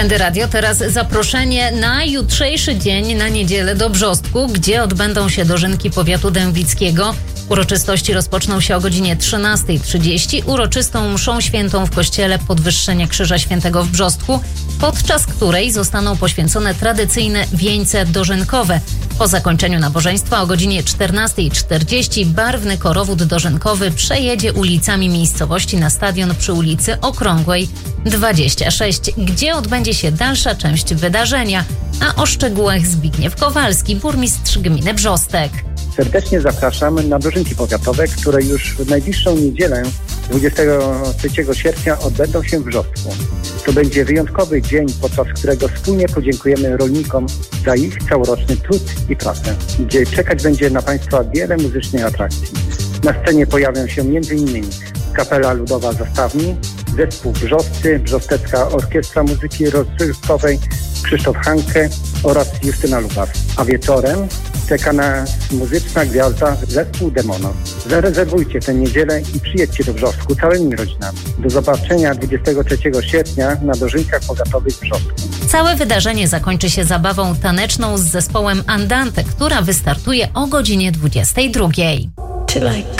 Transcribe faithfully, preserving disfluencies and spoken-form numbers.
Błędy Radio. Teraz zaproszenie na jutrzejszy dzień, na niedzielę do Brzostku, gdzie odbędą się dożynki powiatu dębickiego. Uroczystości rozpoczną się o godzinie trzynasta trzydzieści uroczystą mszą świętą w kościele Podwyższenia Krzyża Świętego w Brzostku, podczas której zostaną poświęcone tradycyjne wieńce dożynkowe. Po zakończeniu nabożeństwa o godzinie czternasta czterdzieści barwny korowód dożynkowy przejedzie ulicami miejscowości na stadion przy ulicy Okrągłej dwadzieścia sześć, gdzie odbędzie się dalsza część wydarzenia. A o szczegółach Zbigniew Kowalski, burmistrz gminy Brzostek. Serdecznie zapraszamy na dożynki powiatowe, które już w najbliższą niedzielę, dwudziestego trzeciego sierpnia, odbędą się w Brzostku. To będzie wyjątkowy dzień, podczas którego wspólnie podziękujemy rolnikom za ich całoroczny trud i pracę, gdzie czekać będzie na Państwa wiele muzycznych atrakcji. Na scenie pojawią się między innymi Kapela Ludowa Zastawni, Zespół Brzostcy, Brzostecka Orkiestra Muzyki Rozrywkowej, Krzysztof Hanke oraz Justyna Lubar. A wieczorem czeka nas muzyczna gwiazda Zespół Demono. Zarezerwujcie tę niedzielę i przyjedźcie do Brzostku całymi rodzinami. Do zobaczenia dwudziestego trzeciego sierpnia na dożynkach powiatowych w Brzostku. Całe wydarzenie zakończy się zabawą taneczną z zespołem Andante, która wystartuje o godzinie dwudziestej drugiej.